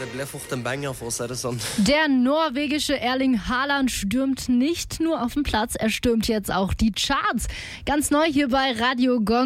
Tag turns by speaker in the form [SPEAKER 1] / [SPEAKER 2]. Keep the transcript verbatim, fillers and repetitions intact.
[SPEAKER 1] ble fort en banger, for å si det sånn.
[SPEAKER 2] Der norwegische Erling Haaland stürmt nicht nur auf den Platz, er stürmt jetzt auch die Charts. Ganz neu hier bei Radio Gong.